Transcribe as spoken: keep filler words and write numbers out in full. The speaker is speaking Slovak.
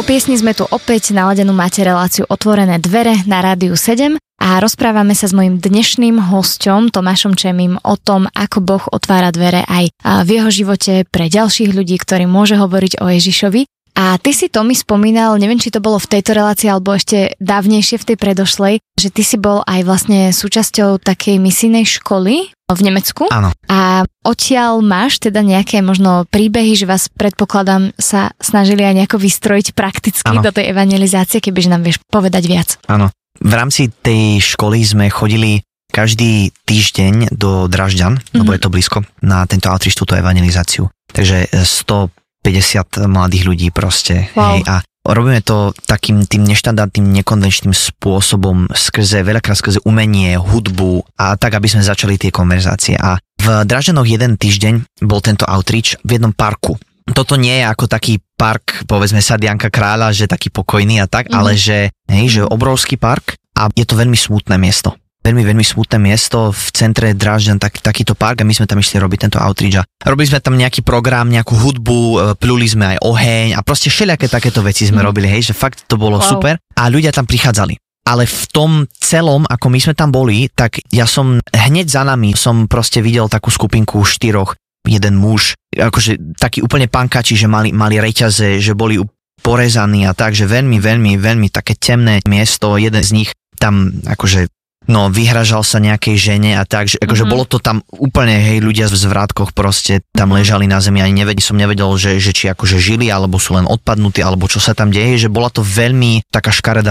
piesni sme tu opäť, naladenú máte reláciu Otvorené dvere na Rádiu sedem a rozprávame sa s mojím dnešným hosťom Tomášom Čemým o tom, ako Boh otvára dvere aj v jeho živote pre ďalších ľudí, ktorí môže hovoriť o Ježišovi. A ty si, Tomi, spomínal, neviem, či to bolo v tejto relácii alebo ešte dávnejšie v tej predošlej, že ty si bol aj vlastne súčasťou takej misijnej školy v Nemecku. Áno. A odtiaľ máš teda nejaké možno príbehy, že vás, predpokladám, sa snažili aj nejako vystrojiť prakticky Áno. do tej evangelizácie, kebyže nám vieš povedať viac. Áno. V rámci tej školy sme chodili každý týždeň do Drážďan, mm-hmm. lebo je to blízko, na tento outreach, túto evangelizáciu. Takže stopäťdesiat mladých ľudí proste. Wow. Hej, a robíme to takým tým neštandardným, nekonvenčným spôsobom, skrze, veľakrát skrze umenie, hudbu a tak, aby sme začali tie konverzácie. A v Drážďanoch jeden týždeň bol tento outreach v jednom parku. Toto nie je ako taký park, povedzme sa Dianka Kráľa, že taký pokojný a tak, mm. ale že, hej, že obrovský park a je to veľmi smutné miesto. Veľmi, veľmi smutné miesto v centre Drážďan, tak, takýto park a my sme tam išli robiť tento outreach. Robili sme tam nejaký program, nejakú hudbu, pľuli sme aj oheň a proste všelijaké takéto veci sme mm. robili, hej, že fakt to bolo wow. super a ľudia tam prichádzali. Ale v tom celom, ako my sme tam boli, tak ja som hneď za nami som proste videl takú skupinku štyroch, jeden muž, akože taký úplne pankači, že mali, mali reťaze, že boli porezaní a tak, že veľmi, veľmi, veľmi také temné miesto, jeden z nich tam akože no vyhražal sa nejakej žene a tak, že akože mm-hmm. bolo to tam úplne, hej, ľudia v zvrátkoch proste tam ležali na zemi, ani nevedel, som nevedel, že, že či akože žili, alebo sú len odpadnutí, alebo čo sa tam deje, že bola to veľmi taká škaredá